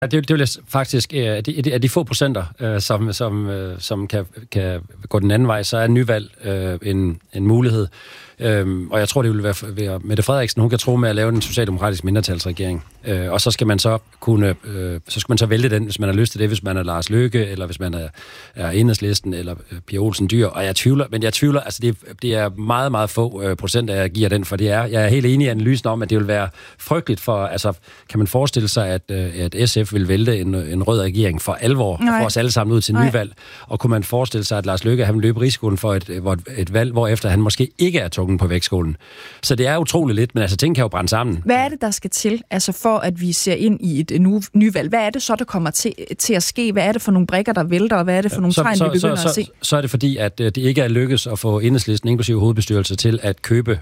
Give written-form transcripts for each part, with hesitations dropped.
Det vil jeg faktisk, af de få procenter, som kan gå den anden vej, så er nyvalg en mulighed. Og jeg tror, det vil være Mette Frederiksen, hun kan tro med at lave en socialdemokratisk mindretalsregering. Og så skal man så vælge den, hvis man har lyst til det, hvis man er Lars Løkke, eller hvis man er Enhedslisten, eller Pia Olsen Dyhr. Og jeg tvivler, altså det er meget, meget få procenter, jeg giver den, for jeg er helt enig i analysen om, at det vil være frygteligt for, altså kan man forestille sig, at SF vil vælte en rød regering for alvor, og få os alle sammen ud til nyvalg. Og kunne man forestille sig, at Lars Løkke, han vil løbe risikoen for et valg, hvorefter han måske ikke er tungen på vægtskålen. Så det er utroligt lidt, men altså ting kan jo brænde sammen. Hvad er det, der skal til, altså for at vi ser ind i et nyvalg? Hvad er det så, der kommer til at ske? Hvad er det for nogle brikker, der vælter, og hvad er det for nogle tegn, vi begynder at se? Så er det fordi, at det ikke er lykkes at få Enhedslisten, inklusive hovedbestyrelse, til at købe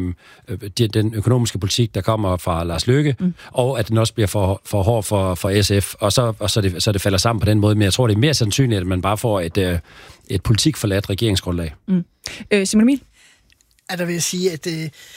den økonomiske politik, der kommer fra Lars Løkke, og at den også bliver for hård for SF, og så det falder sammen på den måde. Men jeg tror, det er mere sandsynligt, at man bare får et politikforladt regeringsgrundlag. Simon Emil? Der vil jeg sige, at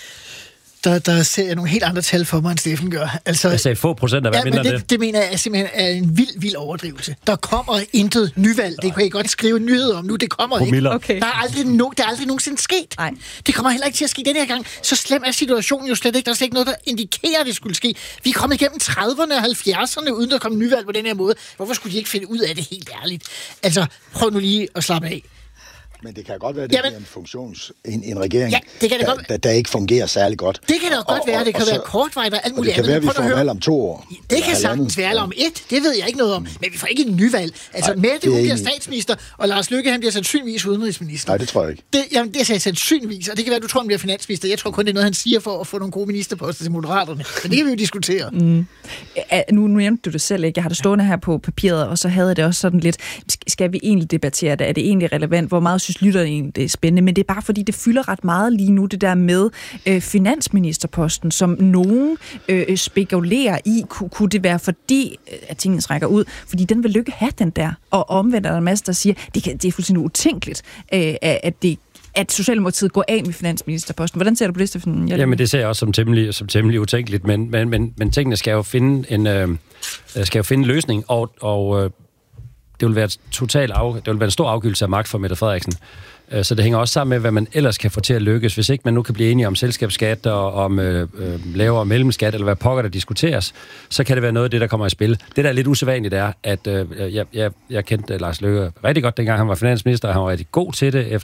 der ser jeg nogle helt andre tal for mig, end Steffen gør. Altså, jeg sagde få procent af hvad mindre det. Det mener jeg simpelthen er en vild overdrivelse. Der kommer intet nyvalg. Det kan I godt skrive en nyhed om nu. Det kommer ikke. Okay. Der er aldrig nogensinde sket. Nej. Det kommer heller ikke til at ske den her gang. Så slem er situationen jo slet ikke. Der er slet ikke noget, der indikerer, at det skulle ske. Vi er kommet igennem 30'erne og 70'erne, uden der kom nyvalg på den her måde. Hvorfor skulle de ikke finde ud af det helt ærligt? Altså, prøv nu lige at slappe af. Men det kan godt være, at det bliver en regering, der ikke fungerer særlig godt. Det kan da godt være. Det kan være kortvarigt og alt muligt andet. Det kan være, vi får valg om 2 år. Det kan sagtens være om 1. Det ved jeg ikke noget om. Men vi får ikke en nyvalg. Altså, Mette, hun bliver statsminister, og Lars Løkke, han bliver sandsynligvis udenrigsminister. Nej, det tror jeg ikke. Det sagde sandsynligvis, og det kan være, du tror, han bliver finansminister. Jeg tror kun, det er noget, han siger for at få nogle gode ministerposter til Moderaterne. Men det kan vi jo diskutere. Nu nævnte du det selv, ikke? Jeg har det stående her på papiret, og så havde jeg det også sådan lidt, skal vi egentlig debattere det? Er det egentlig relevant? Hvor meget synes lytterne egentlig, det er spændende? Men det er bare, fordi det fylder ret meget lige nu, det der med finansministerposten, som nogen spekulerer i. Kunne det være fordi, at tingene rækker ud? Fordi den vil Løkke have den der. Og omvendt er der en masse, der siger, det er fuldstændig utænkeligt, at Socialdemokratiet går af med finansministerposten. Hvordan ser du på det, Steffen? Jamen, det ser jeg også som temmelig utænkeligt, men tingene skal jo finde en løsning, og det vil være en stor afgivelse af magt for Mette Frederiksen. Så det hænger også sammen med, hvad man ellers kan få til at lykkes. Hvis ikke man nu kan blive enige om selskabsskat og om lavere mellemskat, eller hvad pokker der diskuteres, så kan det være noget af det, der kommer i spil. Det, der er lidt usædvanligt, er, at jeg kendte Lars Løkke rigtig godt, dengang han var finansminister, og han var rigtig god til det,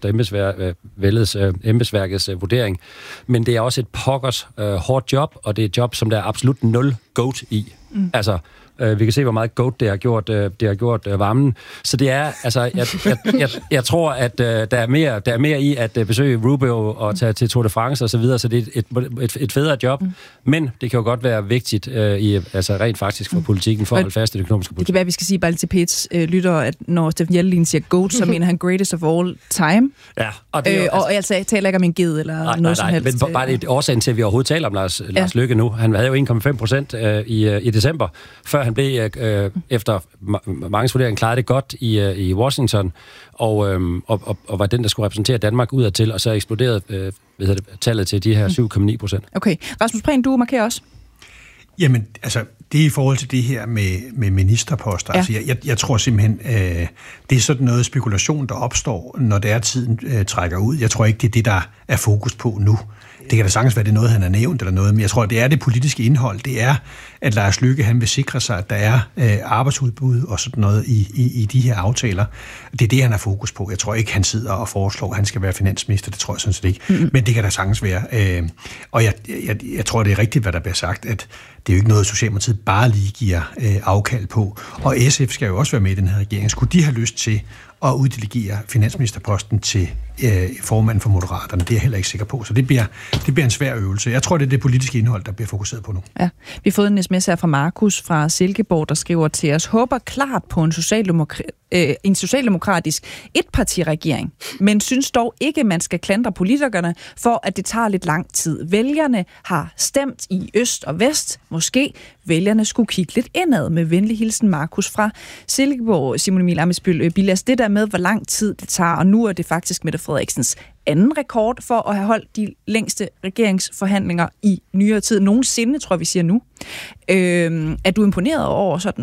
efter embedsværkets vurdering. Men det er også et pokkers hårdt job, og det er et job, som der er absolut 0 goat i. Altså, vi kan se, hvor meget goat det har gjort varmen. Så det er, altså, jeg tror, at der er mere i at besøge Rubio og tage til Tour de France og så videre, så det er et federe job. Men det kan jo godt være vigtigt rent faktisk for politikken, for at holde fast i det økonomiske politik. Det kan være, at vi skal sige bare til Pets lyttere, at når Steffen Hjeltelin siger goat, så mener han greatest of all time. Ja. Og jeg taler ikke om en ged eller noget som helst. Men bare det er årsagen til, at vi overhovedet taler om Lars Løkke nu. Han havde jo 1,5% i december, før han blev efter mange vurderinger klaret det godt i Washington, og var den, der skulle repræsentere Danmark udadtil, og så eksploderede tallet til de her 7,9%. Okay. Rasmus Prehn, du markerer også. Jamen, altså, det er i forhold til det her med ministerposter. Ja. Altså, jeg tror simpelthen, det er sådan noget spekulation, der opstår, når det er tiden trækker ud. Jeg tror ikke, det er det, der er fokus på nu. Det kan da sagtens være, det er noget, han har nævnt eller noget, men jeg tror, det er det politiske indhold. Det er, at Lars Løkke, han vil sikre sig, at der er arbejdsudbud og sådan noget i de her aftaler. Det er det, han har fokus på. Jeg tror ikke, han sidder og foreslår, at han skal være finansminister. Det tror jeg sådan set ikke. Men det kan da sagtens være. Og jeg tror, det er rigtigt, hvad der bliver sagt, at det er jo ikke noget, Socialdemokratiet bare lige giver afkald på. Og SF skal jo også være med i den her regering. Skulle de have lyst til at uddelegere finansministerposten til formanden for Moderaterne? Det er jeg heller ikke sikker på. Så det bliver en svær øvelse. Jeg tror, det er det politiske indhold, der bliver fokuseret på nu. Ja. Vi har fået en sms her fra Markus fra Silkeborg, der skriver til os: håber klart på en en socialdemokratisk etpartiregering, men synes dog ikke, man skal klandre politikerne for, at det tager lidt lang tid. Vælgerne har stemt i øst og vest. Måske vælgerne skulle kigge lidt indad. Med venlig hilsen Markus fra Silkeborg. Simon Emil Ammitzbøll-Bille, det der med, hvor lang tid det tager, og nu er det faktisk Mette Frederiksens anden rekord for at have holdt de længste regeringsforhandlinger i nyere tid. Nogensinde, tror vi siger nu. Er du imponeret over sådan